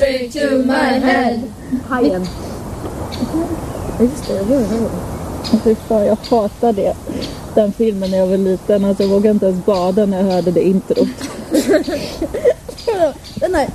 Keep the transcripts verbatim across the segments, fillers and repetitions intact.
Straight to my head. Hajen. Just det, jag hör det. Fy fan, jag hatar det. Den filmen när jag var liten. Alltså jag vågade inte ens bada när jag hörde det introt. Den här.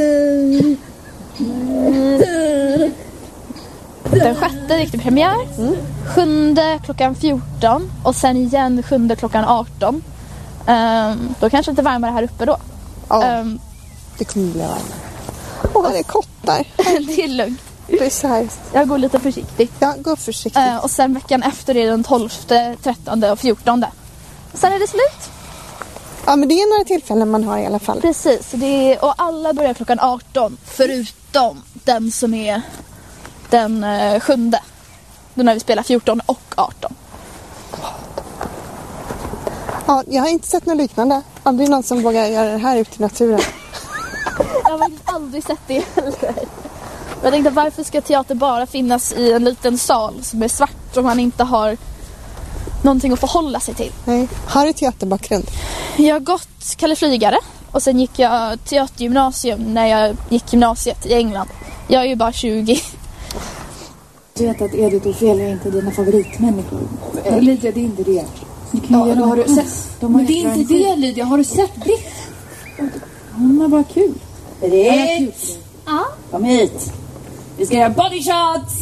Den sjätte gick till premiär. Mm. Sjunde klockan fjorton. Och sen igen sjunde klockan arton. Um, då kanske inte varmare här uppe då. Ja, um, det kommer bli varmare. Åh, oh, det är kottar. Det är lugnt. Precis. Jag går lite försiktigt. Ja, gå försiktigt. Uh, och sen veckan efter är den tolfte, trettonde och fjortonde. Sen är det slut. Ja, men det är några tillfällen man har i alla fall. Precis. Det är, och alla börjar klockan arton. Förutom den som är den uh, sjunde. Då när vi spelar fjorton och arton. Ja, jag har inte sett något liknande. Aldrig någon som vågar göra det här ute i naturen. Jag har faktiskt aldrig sett det heller. Jag tänkte, varför ska teater bara finnas i en liten sal som är svart om man inte har någonting att förhålla sig till? Nej. Har du teaterbakgrund? Jag har gått Kalle Flygare och sen gick jag teatergymnasium när jag gick gymnasiet i England. Jag är ju bara tjugo. Du vet att Edith och Ophelia är inte dina favoritmänniskor. Lydia, det är inte det. Ja, då har du sett. De men det är inte det, Lydia. Har du sett Britt? Hon har bara kul. Britt! Ja? Kom hit. Vi ska göra body shots.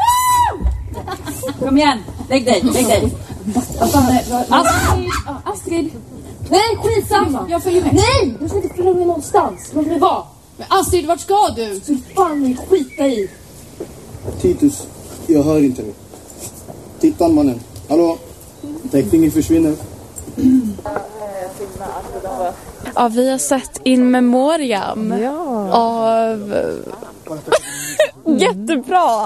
Kom igen. Lägg dig, lägg dig. Astrid. Astrid. Nej, skitsamma. Jag följer med. Nej, du ska inte följa med någonstans. Låt mig vara. Men Astrid, vart ska du? Så fan ni skita i. Titus, jag hör inte nu. Titta mannen. Hallå? Täckningen försvinner. Ja, vi har sett In Memoriam. Ja. Av... Jättebra!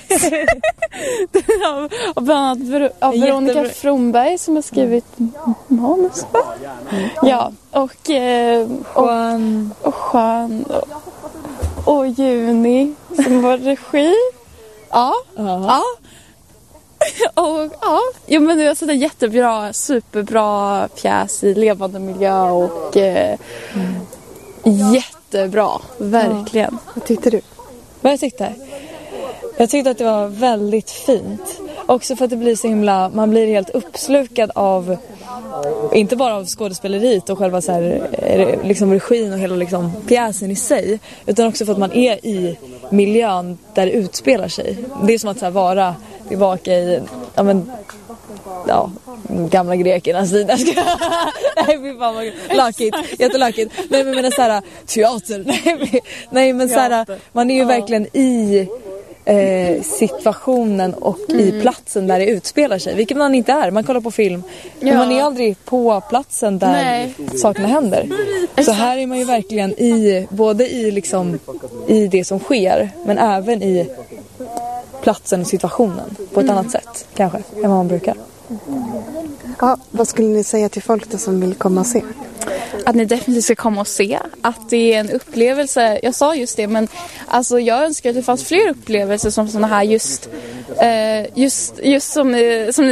Och bland annat Ver- av Veronica Jättebra. Fromberg som har skrivit manus. Ja, och, eh, och, Juan. och Juan och, och Juni som var regi. Ja, uh-huh. ja. Och ja, jo, men det var sådär jättebra, superbra pjäs i levande miljö och eh, mm. jättebra, verkligen. Ja. Vad tyckte du? Vad jag tyckte? Jag tyckte att det var väldigt fint. Också för att det blir så himla, man blir helt uppslukad av, inte bara av skådespeleriet och själva så här, liksom regin och hela liksom pjäsen i sig, utan också för att man är i miljön där det utspelar sig. Det är som att så här, vara tillbaka i, ja men, ja, gamla grekernas tid. Nej, fy fan vad lakigt, jättelakigt. Nej, men menar så här, teater. Nej, nej men så här, man är ju verkligen i eh, situationen och mm. i platsen där det utspelar sig. Vilket man inte är. Man kollar på film. Men ja. man är aldrig på platsen där nej. sakerna händer. Så här är man ju verkligen i, både i liksom i det som sker, men även i platsen och situationen på ett mm. annat sätt kanske än vad man brukar. Ja, vad skulle ni säga till folk då som vill komma och se? Att ni definitivt ska komma och se. Att det är en upplevelse. Jag sa just det, men alltså jag önskar att det fanns fler upplevelser som såna här just, eh, just, just som, som